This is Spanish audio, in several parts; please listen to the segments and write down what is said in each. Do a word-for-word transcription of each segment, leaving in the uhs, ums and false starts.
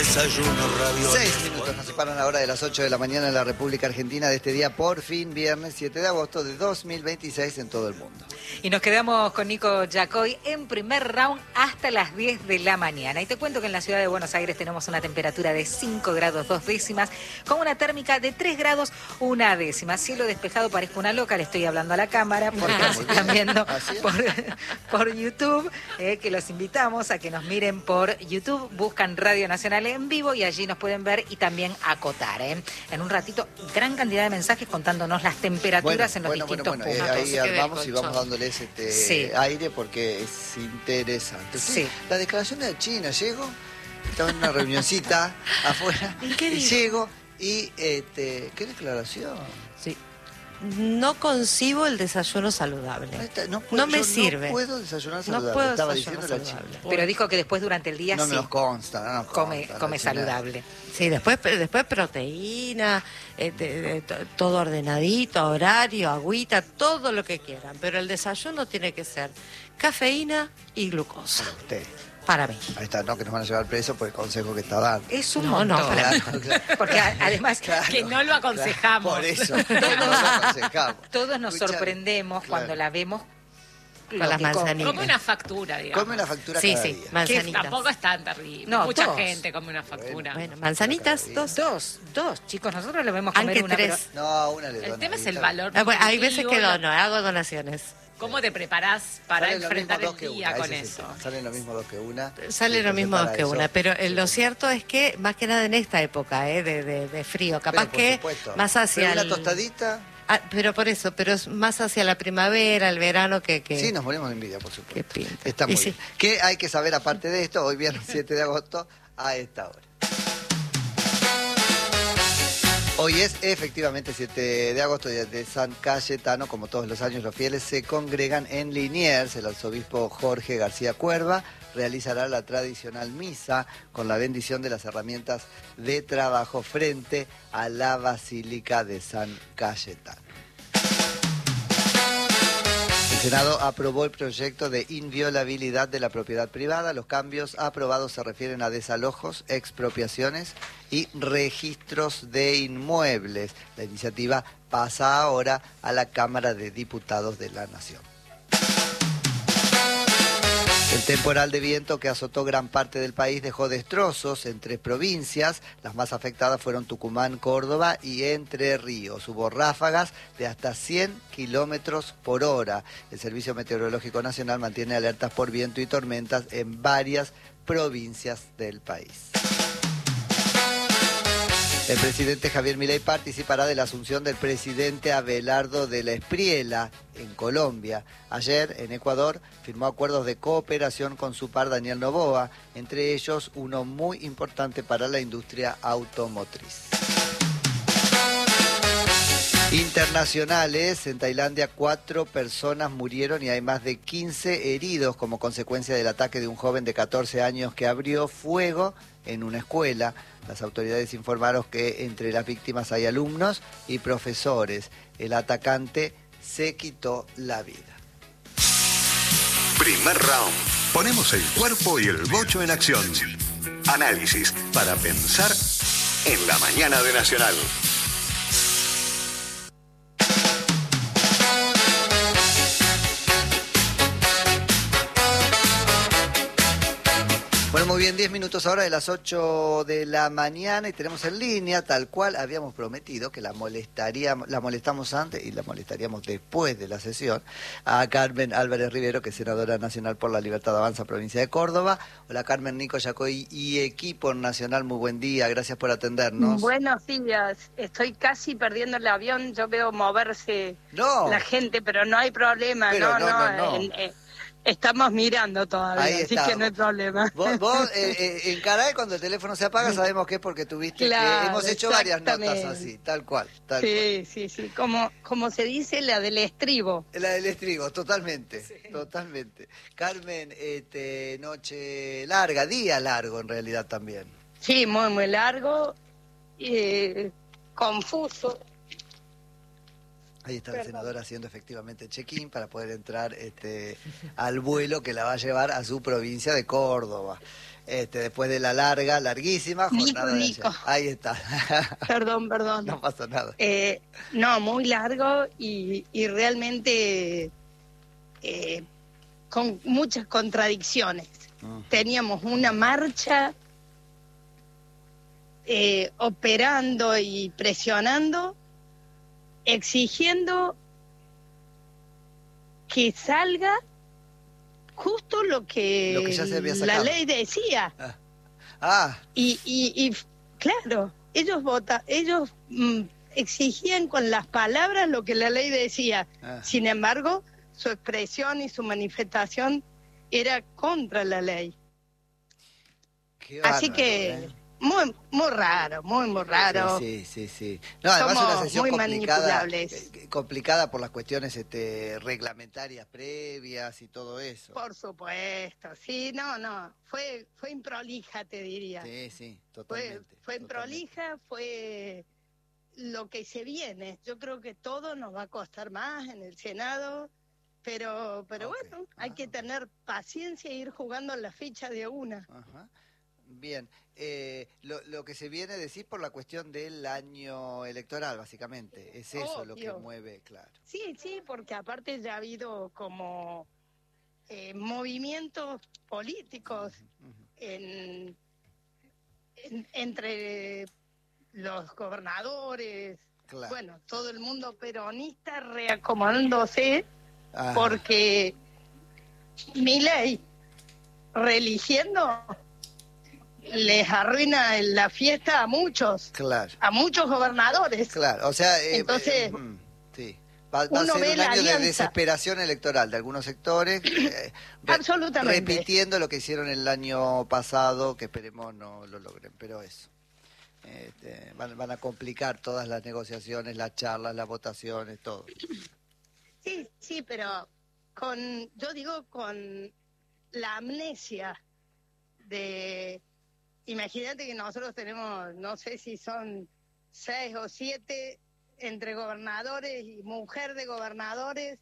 Desayuno ravioles. Seis minutos nos separan ahora de las ocho de la mañana en la República Argentina de este día, por fin, viernes siete de agosto de dos mil veintiséis en todo el mundo. Y nos quedamos con Nico Yacoy en primer round hasta las diez de la mañana. Y te cuento que en la ciudad de Buenos Aires tenemos una temperatura de cinco grados dos décimas, con una térmica de tres grados una décima. Cielo despejado, parezco una loca, le estoy hablando a la cámara, porque nos están viendo por, por YouTube, eh, que los invitamos a que nos miren por YouTube, buscan Radio Nacional en vivo y allí nos pueden ver y también acotar. Eh. En un ratito, gran cantidad de mensajes contándonos las temperaturas bueno, en los bueno, distintos bueno, bueno. puntos. Eh, ahí armamos y vamos dándoles este sí. aire porque es interesante. Sí. Sí. La declaración de China, llego, estaba en una reunioncita afuera, ¿Y qué y dijo? llego y, este, ¿qué declaración? Sí. No concibo el desayuno saludable. Está, no, puedo, no me sirve. No puedo desayunar saludable. No puedo Estaba desayunar diciendo saludable. la China. Pero dijo que después durante el día no sí. No nos consta, no nos come, consta. Come saludable. Sí, después, después proteína, eh, de, de, de, todo ordenadito, horario, agüita, todo lo que quieran. Pero el desayuno tiene que ser cafeína y glucosa. Para usted. Para mí. Ahí está, no, que nos van a llevar preso por el consejo que está dando. Es un no, montón. no, claro, claro. Porque a, además claro, que no lo aconsejamos. Claro, por eso, no lo aconsejamos. Todos nos Escuchá, sorprendemos claro. cuando la vemos con las manzanitas. Come una factura, digamos. Come una factura sí, cada sí, día. manzanitas. Que tampoco es tan terrible. No, Mucha dos. gente come una factura. Bueno, manzanitas, dos. Dos, dos, chicos, nosotros le vemos comer Aunque una, tres. pero... No, a una le El doy. tema es el valor. Ah, bueno, hay veces nutritivo, que la- dono, hago donaciones. ¿Cómo te preparás para Salen lo enfrentar mismo el dos que día una, con ese es el eso? tema. Salen lo mismo dos que una. Sale Y lo mismo dos para que eso- una, pero eh, lo cierto es que más que nada en esta época eh, de, de, de frío, capaz Pero, por que supuesto. más hacia Pero una el- tostadita. Ah, pero por eso, pero es más hacia la primavera, el verano que... que... Sí, nos morimos de envidia, por supuesto. que pinta. Está muy Y sí. bien. ¿Qué hay que saber aparte de esto? Hoy viernes siete de agosto a esta hora. Hoy es efectivamente siete de agosto, día de San Cayetano. Como todos los años, los fieles se congregan en Liniers. El arzobispo Jorge García Cuerva realizará la tradicional misa con la bendición de las herramientas de trabajo frente a la Basílica de San Cayetano. El Senado aprobó el proyecto de inviolabilidad de la propiedad privada. Los cambios aprobados se refieren a desalojos, expropiaciones y registros de inmuebles. La iniciativa pasa ahora a la Cámara de Diputados de la Nación. El temporal de viento que azotó gran parte del país dejó destrozos en tres provincias. Las más afectadas fueron Tucumán, Córdoba y Entre Ríos. Hubo ráfagas de hasta cien kilómetros por hora. El Servicio Meteorológico Nacional mantiene alertas por viento y tormentas en varias provincias del país. El presidente Javier Milei participará de la asunción del presidente Abelardo de la Espriella en Colombia. Ayer, en Ecuador, firmó acuerdos de cooperación con su par Daniel Noboa, entre ellos uno muy importante para la industria automotriz. Internacionales, en Tailandia cuatro personas murieron y hay más de quince heridos como consecuencia del ataque de un joven de catorce años que abrió fuego en una escuela. Las autoridades informaron que entre las víctimas hay alumnos y profesores. El atacante se quitó la vida. Primer round. Ponemos el cuerpo y el bocho en acción. Análisis para pensar en la mañana de Nacional. Bueno, muy bien, diez minutos ahora de las ocho de la mañana y tenemos en línea, tal cual habíamos prometido, que la molestaríamos, la molestamos antes y la molestaríamos después de la sesión, a Carmen Álvarez Rivero, que es senadora nacional por la Libertad Avanza, provincia de Córdoba. Hola Carmen, Nico Yacoy y equipo nacional, muy buen día, gracias por atendernos. Buenos días, estoy casi perdiendo el avión, yo veo moverse No. la gente, pero no hay problema, Pero no, no, no, no, no. en- en- estamos mirando todavía, Ahí así estamos. que no hay problema. Vos, vos eh, eh, encará y cuando el teléfono se apaga sabemos que es porque tuviste Claro, que... Hemos hecho varias notas exactamente. así, tal cual, tal Sí, sí, sí, como, como se dice la del estribo. cual. La del estribo, totalmente, totalmente. Carmen, este, noche larga, día largo en realidad también. Sí, muy, muy largo, eh, confuso. Ahí está la Perdón. senadora haciendo efectivamente check-in para poder entrar este, al vuelo que la va a llevar a su provincia de Córdoba. Este, después de la larga, larguísima Nico, jornada de Nico. ayer. Ahí está. Perdón, perdón. No pasa nada. Eh, no, muy largo y, y realmente eh, con muchas contradicciones. Uh-huh. Teníamos una marcha eh, operando y presionando, exigiendo que salga justo lo que, Lo que ya se había la sacado. ley decía. Ah, ah, Y, y, y claro, ellos vota, ellos mm, exigían con las palabras lo que la ley decía. Ah. Sin embargo, su expresión y su manifestación era contra la ley. qué Así bárbaro, que ¿eh? muy muy raro, muy muy raro. Sí, sí, sí, sí. No, además Somos una sesión muy complicada, manipulables. eh, complicada por las cuestiones este, reglamentarias previas y todo eso. Por supuesto, sí, no, no, fue fue improlija, te diría. Sí, sí, fue totalmente. fue totalmente. prolija, fue lo que se viene. Yo creo que todo nos va a costar más en el Senado, pero pero Ok. bueno, hay Ah, que ok. tener paciencia e ir jugando la ficha de una. Ajá. Bien, eh, lo, lo que se viene a decir por la cuestión del año electoral, básicamente, es eso lo que Obvio. mueve, claro. Sí, sí, porque aparte ya ha habido como eh, movimientos políticos Ujú, ujú. en, en- entre los gobernadores, Claro. bueno, todo el mundo peronista reacomodándose Ajá. porque Milei reeligiendo les arruina la fiesta a muchos, Claro, a muchos gobernadores. claro, o sea, eh, Entonces, eh, mm, sí. Va, va a uno ser ve un la año de alianza. desesperación electoral de algunos sectores, eh, re- Absolutamente. repitiendo lo que hicieron el año pasado, que esperemos no lo logren, pero eso. Este, van, van a complicar todas las negociaciones, las charlas, las votaciones, todo. Sí, sí, pero con, yo digo con la amnesia de, imagínate que nosotros tenemos, no sé si son seis o siete entre gobernadores y mujer de gobernadores,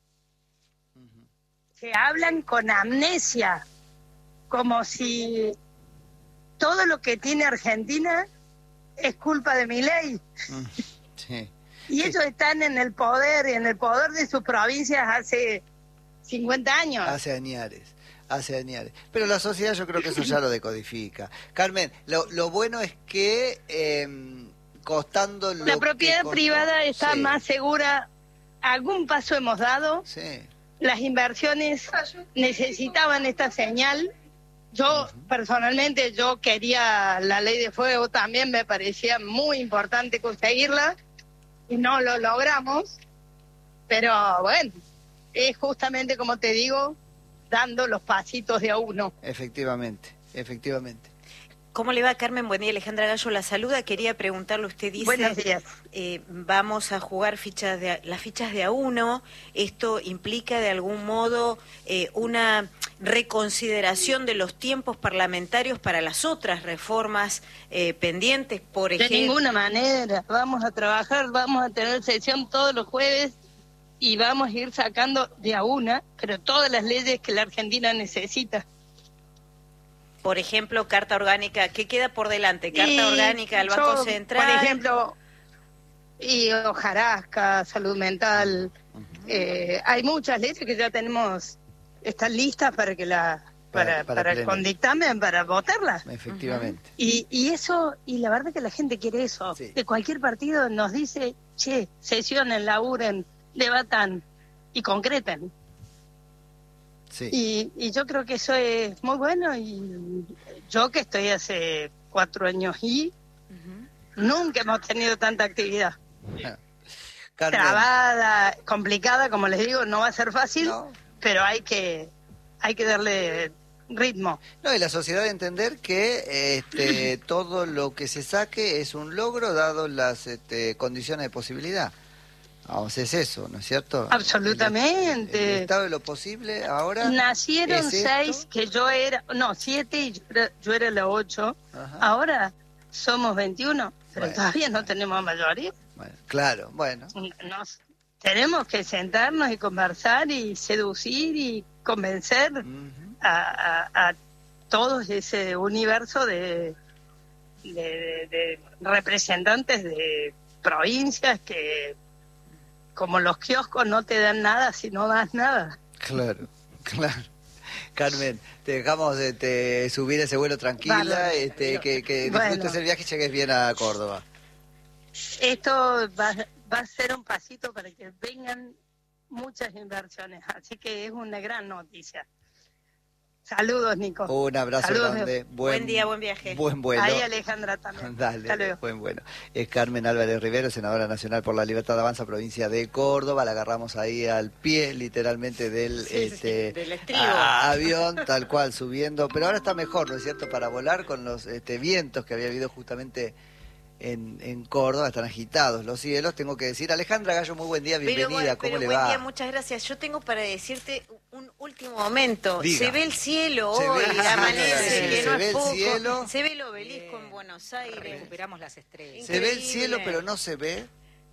Ujú. que hablan con amnesia, como si todo lo que tiene Argentina es culpa de Milei. Mm, sí. Y ellos están en el poder, y en el poder de sus provincias hace cincuenta años. Hace añares, hace añares. Pero la sociedad yo creo que eso ya lo decodifica. Carmen, lo, lo bueno es que eh, costando lo La que propiedad costó- privada está sí, más segura. Algún paso hemos dado. Sí, Las inversiones necesitaban esta señal. Yo, personalmente, yo quería la ley de fuego también, me parecía muy importante conseguirla y no lo logramos. Pero bueno, es justamente como te digo, dando los pasitos de a uno. efectivamente, efectivamente. ¿Cómo le va, Carmen? Buen día, Alejandra Gallo la saluda. Quería preguntarle, usted dice, Buenos días. eh, vamos a jugar fichas de, a- las fichas de a uno. ¿Esto implica de algún modo eh, una reconsideración de los tiempos parlamentarios para las otras reformas eh, pendientes? Por De ejemplo, ninguna manera. Vamos a trabajar, vamos a tener sesión todos los jueves y vamos a ir sacando de a una, pero todas las leyes que la Argentina necesita. por ejemplo, carta orgánica, ¿qué queda por delante? Carta Y orgánica del Banco yo, Central. Por ejemplo, y hojarasca, salud mental. eh, hay muchas leyes que ya tenemos, están listas para que la Para- para, para para, pleno. con dictamen, para votarlas. Efectivamente. Y, y eso, y la verdad que la gente quiere eso. Sí. De cualquier partido nos dice, che, sesionen, laburen, debatan y concreten. Sí. Y, y yo creo que eso es muy bueno. Y yo que estoy hace cuatro años y Ujú. nunca hemos tenido tanta actividad. Carmen, Trabada, complicada, como les digo, no va a ser fácil, No. pero hay que, hay que darle ritmo. no, y la sociedad de entender que este, todo lo que se saque es un logro dado las este, condiciones de posibilidad. Vamos, es eso, ¿no es cierto? Absolutamente. El, el estado de lo posible ahora. Nacieron ¿es esto? seis que yo era, no, siete y yo era, yo era la ocho. Ajá. Ahora somos veintiuno, pero Bueno, todavía no bueno. tenemos mayoría. Bueno, claro, bueno. No, tenemos que sentarnos y conversar y seducir y convencer uh-huh. a, a, a todos ese universo de, de, de, de representantes de provincias que, como los kioscos, no te dan nada si no das nada. Claro, claro. Carmen, te dejamos de te, subir ese vuelo tranquila, vale, este, que, que disfrutes bueno. el viaje y llegues bien a Córdoba. Esto va, va a ser un pasito para que vengan muchas inversiones, así que es una gran noticia. Saludos, Nico. Un abrazo Saludos, grande. Buen, buen día, buen viaje. Buen vuelo. Ahí Alejandra también. Dale, buen vuelo. Es Carmen Álvarez Rivero, senadora nacional por la Libertad de Avanza, provincia de Córdoba. La agarramos ahí al pie, literalmente, del, sí, este, sí, del estribo. A, avión, tal cual, subiendo. Pero ahora está mejor, ¿no es cierto?, para volar con los este, vientos que había habido justamente en, en Córdoba. Están agitados los cielos. Tengo que decir, Alejandra Gallo, muy buen día, bienvenida. Pero bueno, ¿Cómo pero le buen va? Día, muchas gracias. Yo tengo para decirte un último momento. Diga. Se ve el cielo se hoy, ve, amanece, sí, que se no ve es el poco. cielo. Se ve el obelisco en Buenos Aires. Recuperamos las estrellas. Se ve el cielo, pero no se ve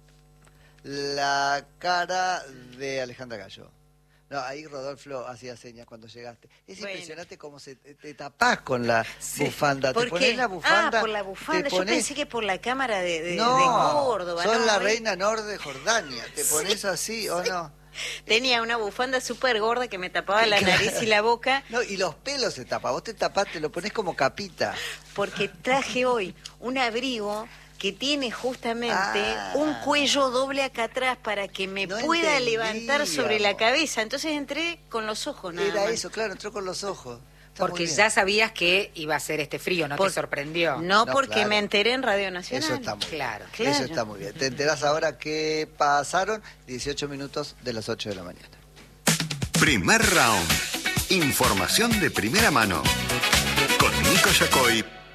la cara de Alejandra Gallo. No, ahí Rodolfo hacía señas cuando llegaste. Es bueno. Impresionante cómo se te, te tapás con la sí. bufanda. ¿Te pones la bufanda? Ah, por la bufanda. Pones... Yo pensé que por la cámara de, de, no, de Córdoba. Sos no, la ¿eh? reina Nor de Jordania. ¿Te pones sí, así sí. o no? Tenía una bufanda súper gorda que me tapaba la claro. nariz y la boca. No, y los pelos se tapan. Vos te tapás, te lo pones como capita. Porque traje hoy un abrigo que tiene justamente ah, un cuello doble acá atrás para que me no pueda entendí, levantar sobre la cabeza. Entonces entré con los ojos nada Era más. eso, claro, entró con los ojos. Está porque ya sabías que iba a ser este frío, ¿no Por, te sorprendió? No, no porque claro. me enteré en Radio Nacional. Eso está muy claro. bien. claro. Eso está muy bien. Te enterás ahora que pasaron dieciocho minutos de las ocho de la mañana. Primer round. Información de primera mano. Con Nico Yacoy